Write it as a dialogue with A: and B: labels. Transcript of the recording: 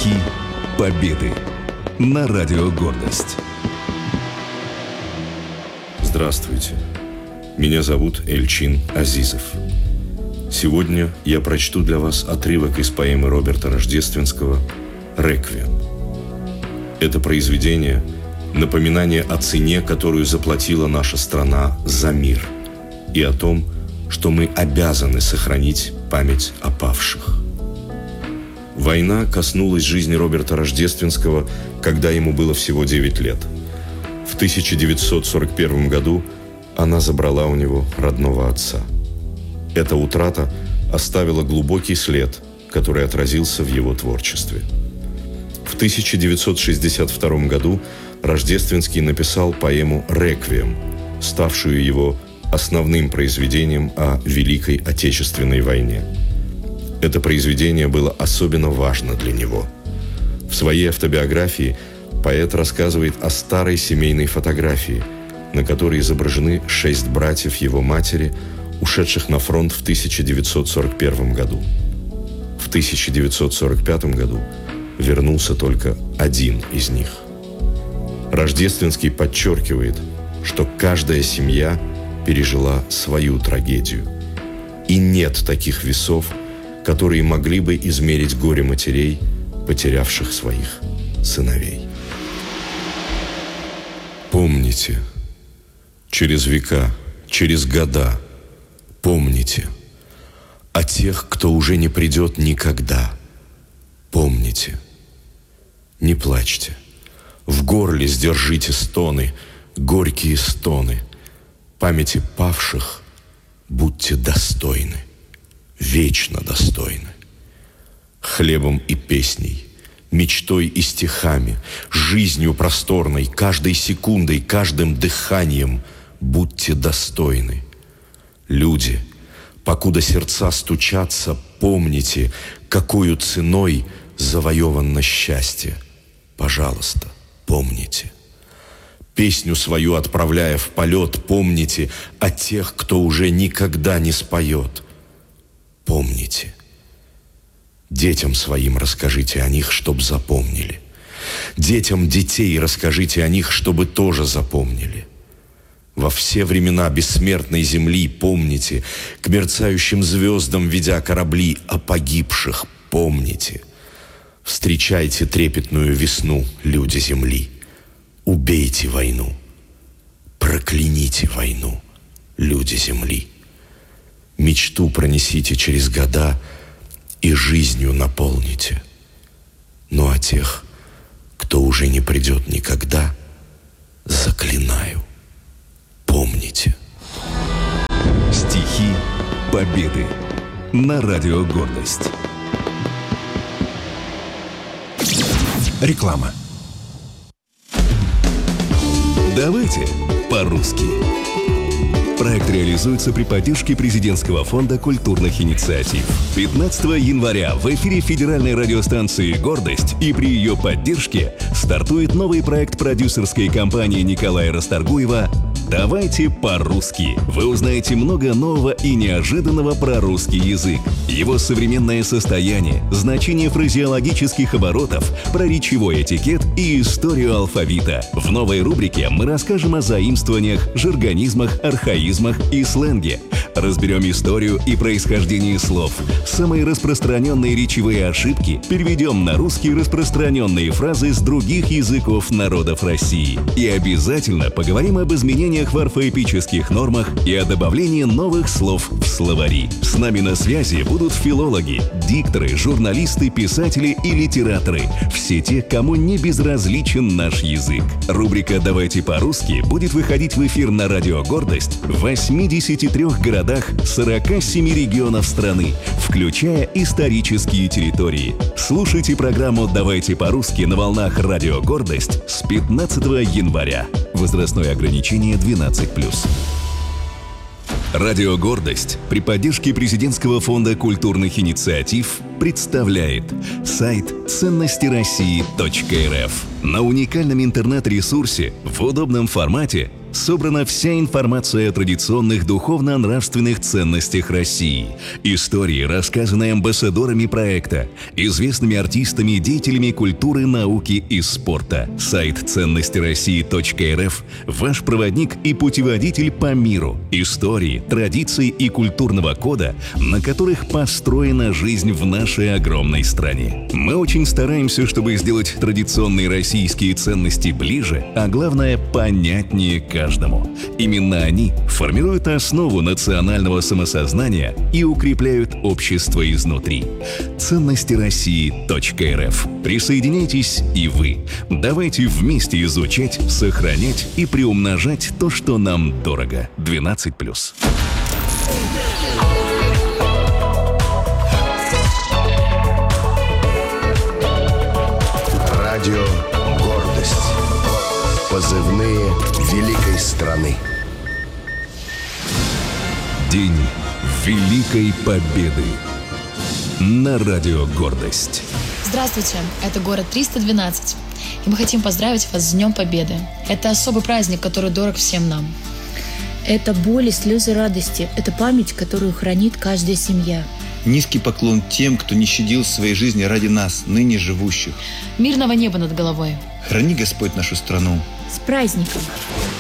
A: Стихи Победы на Радио Гордость.
B: Здравствуйте. Меня зовут Эльчин Азизов. Сегодня я прочту для вас отрывок из поэмы Роберта Рождественского «Реквием». Это произведение – напоминание о цене, которую заплатила наша страна за мир, и о том, что мы обязаны сохранить память о павших. Война коснулась жизни Роберта Рождественского, когда ему было всего 9 лет. В 1941 году она забрала у него родного отца. Эта утрата оставила глубокий след, который отразился в его творчестве. В 1962 году Рождественский написал поэму «Реквием», ставшую его основным произведением о Великой Отечественной войне. Это произведение было особенно важно для него. В своей автобиографии поэт рассказывает о старой семейной фотографии, на которой изображены 6 братьев его матери, ушедших на фронт в 1941 году. В 1945 году вернулся только один из них. Рождественский подчеркивает, что каждая семья пережила свою трагедию. И нет таких весов, которые могли бы измерить горе матерей, потерявших своих сыновей. Помните, через века, через года, помните о тех, кто уже не придет никогда. Помните, не плачьте, в горле сдержите стоны, горькие стоны. Памяти павших будьте достойны, вечно достойны. Хлебом и песней, мечтой и стихами, жизнью просторной, каждой секундой, каждым дыханием будьте достойны. Люди, покуда сердца стучатся, помните, какою ценой завоевано счастье. Пожалуйста, помните. Песню свою отправляя в полет, помните о тех, кто уже никогда не споет. Помните. Детям своим расскажите о них, чтоб запомнили. Детям детей расскажите о них, чтобы тоже запомнили. Во все времена бессмертной земли помните, к мерцающим звездам ведя корабли, о погибших помните. Встречайте трепетную весну, люди земли. Убейте войну, прокляните войну, люди земли. Мечту пронесите через года и жизнью наполните. Ну а тех, кто уже не придет никогда, заклинаю, помните.
A: Стихи Победы на Радио Гордость. Реклама. Давайте по-русски. Проект реализуется при поддержке Президентского фонда культурных инициатив. 15 января в эфире федеральной радиостанции «Гордость» и при ее поддержке стартует новый проект продюсерской компании Николая Расторгуева «Давайте по-русски». Вы узнаете много нового и неожиданного про русский язык, его современное состояние, значение фразеологических оборотов, про речевой этикет и историю алфавита. В новой рубрике мы расскажем о заимствованиях, жаргонизмах, архаизмах и сленге. Разберем историю и происхождение слов, самые распространенные речевые ошибки, переведем на русский распространенные фразы с других языков народов России. И обязательно поговорим об изменениях в орфоэпических нормах и о добавлении новых слов в словари. С нами на связи будут филологи, дикторы, журналисты, писатели и литераторы. Все те, кому не безразличен наш язык. Рубрика «Давайте по-русски» будет выходить в эфир на Радио Гордость в 83 городах 47 регионов страны, включая исторические территории. Слушайте программу «Давайте по-русски» на волнах Радио Гордость с 15 января. Возрастное ограничение 12+. Радио «Гордость» при поддержке Президентского фонда культурных инициатив представляет сайт ценностироссии.рф. На уникальном интернет-ресурсе в удобном формате собрана вся информация о традиционных духовно-нравственных ценностях России, истории, рассказанные амбассадорами проекта, известными артистами и деятелями культуры, науки и спорта. Сайт ценностироссии.рф – ваш проводник и путеводитель по миру, истории, традиций и культурного кода, на которых построена жизнь в нашей огромной стране. Мы очень стараемся, чтобы сделать традиционные российские ценности ближе, а главное – понятнее каждому. Именно они формируют основу национального самосознания и укрепляют общество изнутри. Ценностироссии.рф. Присоединяйтесь и вы. Давайте вместе изучать, сохранять и приумножать то, что нам дорого. 12+.
C: Радио «Гордость». Позывные великой страны.
A: День Великой Победы. На радио «Гордость».
D: Здравствуйте, это город 312. И мы хотим поздравить вас с Днем Победы. Это особый праздник, который дорог всем нам.
E: Это боль и слезы радости. Это память, которую хранит каждая семья.
F: Низкий поклон тем, кто не щадил своей жизни ради нас, ныне живущих.
D: Мирного неба над головой.
F: Храни Господь нашу страну.
E: С праздником!